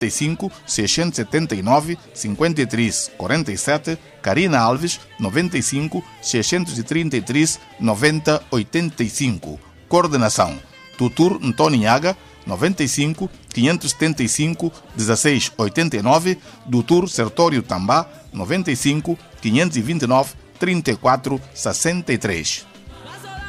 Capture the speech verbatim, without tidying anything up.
cinco, seiscentos e setenta e nove, cinquenta e três, quarenta e sete, Karina Alves, noventa e cinco, seiscentos e trinta e três, noventa, oitenta e cinco. Coordenação: Tutur Ntoniaga, noventa e cinco, quinhentos e setenta e cinco, dezesseis, oitenta e nove, Doutor Sertório Tambá, noventa e cinco, quinhentos e vinte e nove, trinta e quatro, sessenta e três.